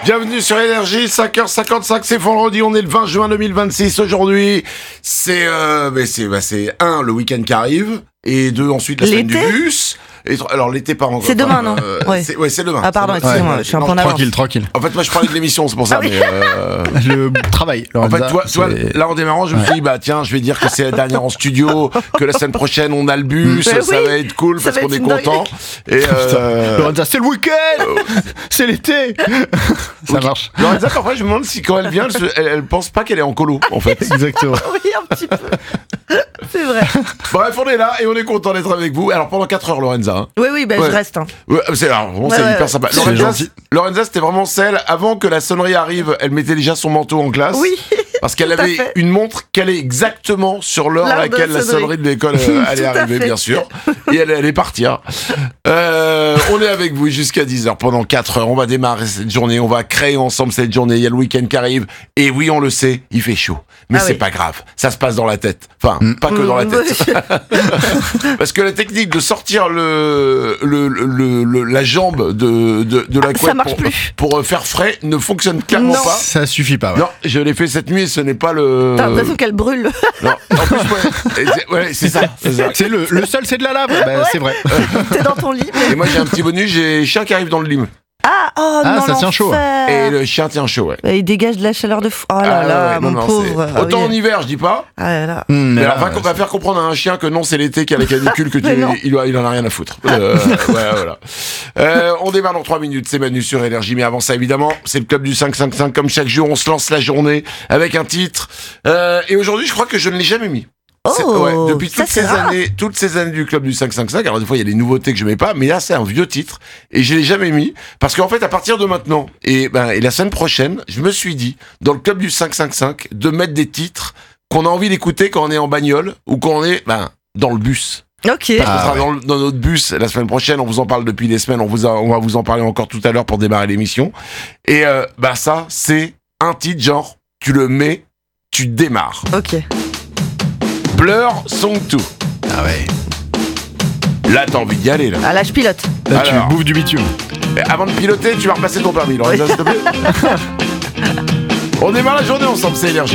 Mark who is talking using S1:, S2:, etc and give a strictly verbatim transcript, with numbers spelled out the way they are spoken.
S1: Bienvenue sur Énergie, cinq heures cinquante-cinq, c'est vendredi, on est le vingt juin deux mille vingt-six aujourd'hui. C'est, euh, bah c'est, bah c'est un, le week-end qui arrive, et deux, ensuite la semaine du bus. Et trois, alors l'été pas encore.
S2: C'est demain, non
S1: euh,
S2: ouais.
S1: C'est, ouais, c'est demain.
S2: Ah pardon, excusez-moi, je suis un peu en avance.
S3: Tranquille, tranquille.
S1: En fait, moi je parlais de l'émission, c'est pour ça,
S2: Ah oui.
S1: mais euh...
S3: Le travail,
S1: En
S3: Lorenza,
S1: fait, toi, toi
S3: c'est...
S1: là en démarrant, je me suis dit, bah tiens, je vais dire que c'est la dernière en studio, que la semaine prochaine on a le bus,
S2: Mais
S1: ça
S2: oui,
S1: va être cool
S2: ça
S1: parce
S2: va
S1: qu'on
S2: être
S1: est
S2: une
S1: content. Et euh...
S3: Lorenza, c'est le week-end. C'est l'été. Ça marche.
S1: Lorenza, parfois je me demande si quand elle vient, elle, se- elle, elle pense pas qu'elle est en colo, en fait.
S3: Exactement.
S2: Oui, un petit peu. C'est vrai.
S1: Bref, on est là et on est content d'être avec vous. Alors pendant quatre heures, Lorenza. Hein.
S2: Oui, oui, bah,
S1: Ouais.
S2: je reste. Hein.
S1: Ouais, c'est, alors, bon,
S2: Ouais,
S1: c'est
S2: ouais,
S1: hyper
S2: ouais.
S1: sympa.
S3: C'est
S1: Lorenza,
S3: gentil.
S1: Lorenza, c'était vraiment celle, avant que la sonnerie arrive, elle mettait déjà son manteau en classe.
S2: Oui.
S1: Parce qu'elle
S2: tout à
S1: avait
S2: fait.
S1: une montre calée exactement sur l'heure à
S2: L'heure de
S1: laquelle la
S2: sonnerie.
S1: sonnerie de l'école euh, allait
S2: Tout à
S1: arriver,
S2: fait.
S1: bien sûr. Et elle allait partir. Euh, on est avec vous jusqu'à dix heures pendant quatre heures. On va démarrer cette journée. On va créer ensemble cette journée. Il y a le week-end qui arrive. Et oui, on le sait, il fait chaud. Mais
S2: Ah
S1: c'est
S2: oui.
S1: pas grave. Ça se passe dans la tête. Enfin, pas que dans la
S2: Mmh,
S1: tête. Parce que la technique de sortir le, le, le, le- la jambe de, de, de la
S2: Ah, ça
S1: couette
S2: marche
S1: pour,
S2: plus.
S1: pour euh, faire frais ne fonctionne clairement
S2: Non.
S1: pas.
S3: Ça suffit pas, ouais.
S1: Non, je l'ai fait cette nuit et ce n'est pas le...
S2: T'as l'impression qu'elle brûle.
S1: Non, en plus, ouais, Et c'est- ouais, c'est ça. C'est ça.
S3: C'est le, le sol, c'est de la lave. Bah, c'est vrai.
S2: T'es dans ton lit. mais-
S1: Et moi j'ai un petit bonus, j'ai un chien qui arrive dans le lim.
S2: Ah, oh
S3: Ah,
S2: non,
S3: ça tient chaud,
S2: l'enfer.
S1: Et le chien tient chaud, ouais.
S2: Bah, il dégage de la chaleur de fou. Oh là
S1: Ah,
S2: là,
S1: ouais,
S2: mon
S1: non, non,
S2: pauvre.
S1: c'est-
S2: Ah
S1: Autant
S2: oui.
S1: en hiver, je dis pas.
S2: Ah là là.
S3: Mmh,
S1: Mais
S3: mais
S1: alors,
S3: là,
S1: va, va faire comprendre à un chien que non, c'est l'été qui a la canicule, que tu,
S2: Mais non.
S1: il, il en a rien à foutre. Euh, ouais, voilà. Euh, on démarre dans trois minutes, c'est Manu sur Énergie. Mais avant ça, évidemment, c'est le club du cinq cinq cinq. Comme chaque jour, on se lance la journée avec un titre. Euh, et aujourd'hui, je crois que je ne l'ai jamais mis. C'est-
S2: Oh,
S1: ouais, depuis
S2: ça,
S1: toutes
S2: c'est
S1: ces
S2: rare.
S1: années, toutes ces années du club du cinq cinq cinq. Alors des fois il y a des nouveautés que je mets pas, mais là c'est un vieux titre et je l'ai jamais mis parce qu'en fait à partir de maintenant et ben et la semaine prochaine, je me suis dit dans le club du cinq cinq cinq de mettre des titres qu'on a envie d'écouter quand on est en bagnole ou quand on est ben dans le bus.
S2: Ok.
S1: Parce qu'on
S3: Ah,
S1: sera
S3: ouais.
S1: dans, le- dans notre bus la semaine prochaine, on vous en parle depuis des semaines, on vous a- on va vous en parler encore tout à l'heure pour démarrer l'émission. Et euh, bah ça c'est un titre genre tu le mets, tu démarres.
S2: Ok.
S1: Blur Song deux.
S3: Ah ouais.
S1: Là t'as envie d'y aller là.
S2: Ah là, je pilote.
S3: Là,
S1: Alors.
S3: tu bouffes du bitume.
S1: Mais avant de piloter, tu vas repasser ton permis, Lorenza, s'il te plaît. On démarre la journée ensemble, c'est Énergie.